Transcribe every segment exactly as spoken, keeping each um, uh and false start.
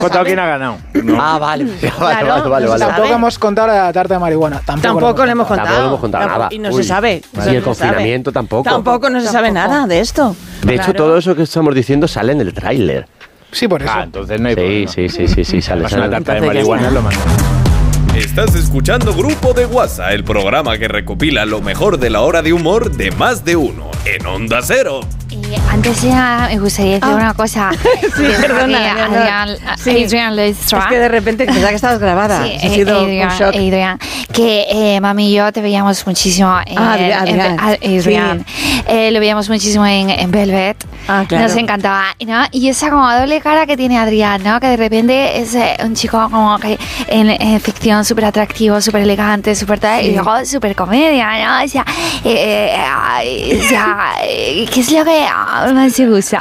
contado quién ha ganado. No. Ah, vale. vale, Claro, vale, vale, no vale, se vale. sabe. Tampoco hemos contado la tarta de marihuana. Tampoco, Tampoco le hemos contado. Tampoco le hemos contado Tampoco- nada. Y no Uy. se sabe. Y Eso el no se confinamiento sabe. tampoco. Tampoco no se sabe Tampoco. nada de esto. De hecho, Claro. todo eso que estamos diciendo sale en el tráiler. Sí, por eso. Ah, entonces no hay Sí, problema. sí, sí, sí, sí, sale. Además, una sale. tarta de Entonces ya marihuana está. es lo más. Estás escuchando Grupo de WhatsApp, el programa que recopila lo mejor de la hora de humor de más de uno en Onda Cero. Eh, antes ya me gustaría decir Ah. una cosa. Sí, Que perdona, eh, Leonor. Adrián, Sí. Adrián Leistra. Es que de repente pensaba que estabas grabada. Sí, Ha eh, sido Adrián, un shock. Adrián, que eh, mami y yo te veíamos muchísimo en, Ah, Adri- Adrián. en- a- Adrián. Eh, lo veíamos muchísimo en, en Velvet. Ah, claro. Nos encantaba, ¿no? Y esa como doble cara que tiene Adrián, ¿no? Que de repente es eh, un chico como que en, en ficción súper atractivo, súper elegante, súper tal, y luego súper comedia, ¿no? O sea, eh, eh, ay, o sea, eh, ¿qué es lo que más te gusta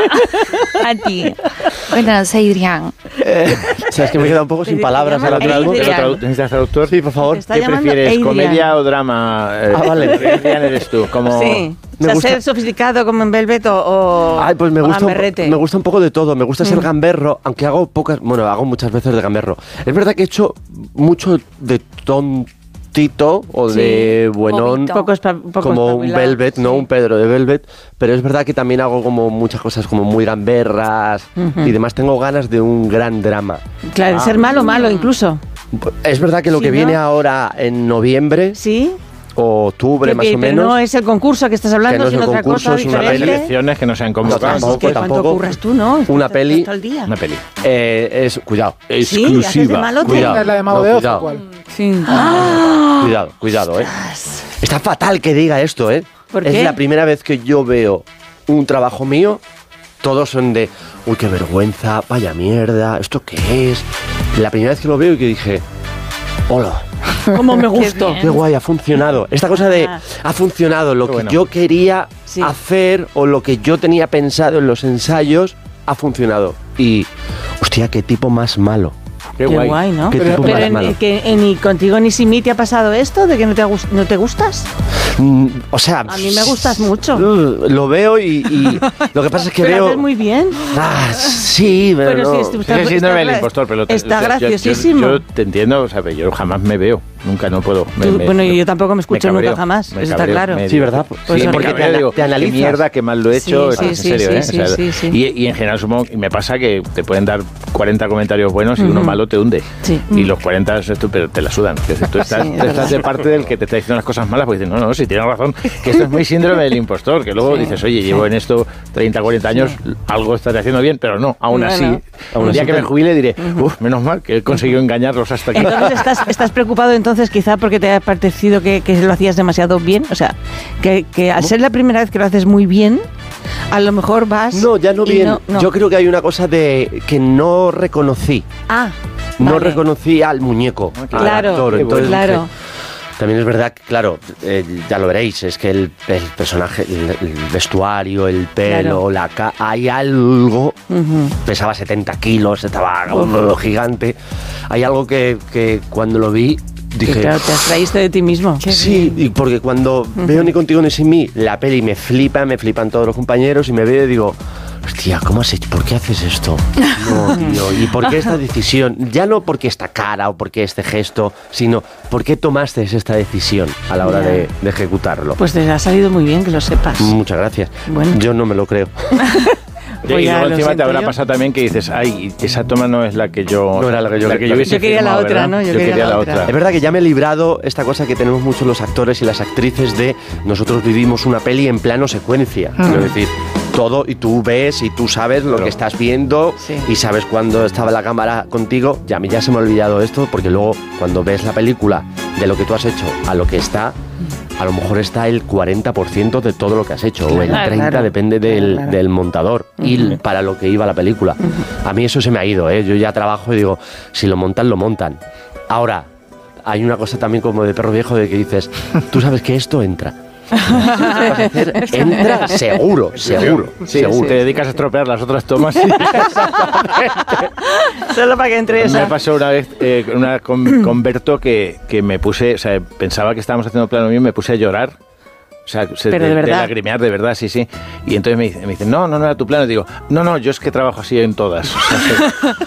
a ti? Cuéntanos, Adrián. O sea, es que me he quedado un poco sin Te- palabras te ahora llama mismo. Adrián. Pero tradu- ¿Necesitas traductor? Sí, por favor. Te está ¿Qué llamando prefieres, Adrián. comedia o drama? Eh, Ah, vale. Adrián eres tú, como... Sí. O Me sea, gusta- ser sofisticado como en Velvet o, o Ay, pues me o gusta, un, gamberrete. me gusta un poco de todo. Me gusta ser gamberro, aunque hago pocas, bueno, hago muchas veces de gamberro. Es verdad que he hecho mucho de tontito o Sí. de buenón, Bobito. Poco espa- poco como un espabilado, Velvet, no sí. un Pedro de Velvet, pero es verdad que también hago como muchas cosas como muy gamberras y demás. Tengo ganas de un gran drama. Claro, Ah. ser malo, malo incluso. Es verdad que lo Sí, que ¿no? viene ahora en noviembre Sí. o octubre Que- más que- o pero menos. no es el concurso que estás hablando, Que no es sino el otra concurso, cosa es una Las diferente. elecciones que no se han No, convocado. Es tampoco, que cuánto tampoco. curras tú, ¿no? Una Estás peli- todo el día. Una peli. Eh, es, cuidado, Sí, haces de exclusiva. malote. Cuidado, ¿Es la de Mago no, de Oz o cuidado. cuál? Sí. Cuidado, cuidado, eh. Está fatal que diga esto, eh. ¿Por es qué? la primera vez que yo veo un trabajo mío. Todos son de, uy, qué vergüenza, vaya mierda, ¿esto qué es? La primera vez que lo veo y que dije, hola, Como me gustó. qué guay, ha funcionado. Esta cosa de, Ah. ha funcionado, lo Qué que bueno. yo quería Sí. hacer o lo que yo tenía pensado en los ensayos, ha funcionado. Y, hostia, qué tipo más malo. Qué Qué guay. guay, ¿no? Qué Pero, tipo pero más en- malo. que en- ni contigo ni sin mí te ha pasado esto de que no te, gus- no te gustas. Mm, o sea, A mí me gustas mucho. uh, Lo veo y, y lo que pasa es que Pero veo. haces muy bien. Ah, sí, pero, Pero no. sí, estu- Sigue Está- siendo está el gra- impostor, pero te- está yo- yo- graciosísimo. Yo, yo te entiendo, o sea, yo jamás me veo, nunca no puedo. Me- Tú- me- bueno, yo tampoco me escucho cabreo, nunca jamás, me eso está cabreo, claro. me- Sí, ¿verdad? Pues Pues sí, eso porque es te, verdad. digo, te analizas. qué mierda, qué mal lo he hecho, Sí, sí, en sí, serio, sí, ¿eh? sí, O sea, sí, sí. Y, y en general supongo, y me pasa que te pueden dar cuarenta comentarios buenos y uno malo te hunde. Sí. Y los cuarenta es tú, pero te la sudan. Es decir, tú estás, Sí, es tú estás verdad. de parte del que te está diciendo las cosas malas, pues dices, no, no, si tienes razón, que esto es muy síndrome del impostor, que luego Sí, dices, oye, llevo en esto treinta, cuarenta años, algo estaré haciendo bien, pero no, aún No, así, no. Aún un día así que te- me jubile diré, uff, menos mal que he conseguido engañarlos hasta aquí. Entonces estás, estás preocupado entonces quizá porque te ha parecido que, que lo hacías demasiado bien. O sea, que, que al ser la primera vez que lo haces muy bien, a lo mejor vas... No, ya no y bien. no- no. Yo creo que hay una cosa de que no reconocí. Ah, No vale. reconocí al muñeco, al Claro, actor. qué Entonces bueno. dije, Claro. también es verdad que, claro, eh, ya lo veréis, es que el, el personaje, el, el vestuario, el pelo, Claro. la ca hay algo, Ujú. pesaba setenta kilos, estaba uh, gigante. Hay algo que, que cuando lo vi Que dije, claro, te abstraíste de ti mismo. sí, y porque cuando veo Ni contigo ni sin mí, la peli me flipa, me flipan todos los compañeros y me veo y digo, hostia, ¿cómo has hecho? ¿Por qué haces esto? No, tío, ¿y por qué esta decisión? Ya no porque esta cara o porque este gesto, sino ¿por qué tomaste esta decisión a la hora Ya. de, de ejecutarlo? Pues te ha salido muy bien que lo sepas. Muchas gracias. Bueno. Yo no me lo creo. Pues y ya luego lo encima te siento habrá yo. pasado también que dices, ay, esa toma no es la que yo... No era la que yo- la que hubiese Yo quería la firmado, otra, ¿verdad? ¿no? Yo Yo quería quería la la otra. otra. Es verdad que ya me he librado esta cosa que tenemos muchos los actores y las actrices de nosotros vivimos una peli en plano secuencia. Quiero decir, todo y tú ves y tú sabes lo Claro. que estás viendo Sí. y sabes cuando estaba la cámara contigo. Ya, a mí ya se me ha olvidado esto porque luego cuando ves la película de lo que tú has hecho a lo que está, a lo mejor está el cuarenta por ciento de todo lo que has hecho o el Claro, treinta por ciento claro. depende del, Claro, claro. del montador y para lo que iba la película. A mí eso se me ha ido, ¿eh? Yo ya trabajo y digo, si lo montan, lo montan. Ahora, hay una cosa también como de perro viejo de que dices, tú sabes que esto entra. Entra seguro, seguro, Sí, seguro. te dedicas a estropear las otras tomas. Solo para que entre Me esa. pasó una vez eh, una con, con Berto que, que me puse, o sea, pensaba que estábamos haciendo plano mío y me puse a llorar. O sea, se- Pero de verdad. lagrimear, de verdad, sí, sí. Y entonces me dice, me dice, no, no, no era tu plano. Y digo, no, no, yo es que trabajo así en todas. O sea,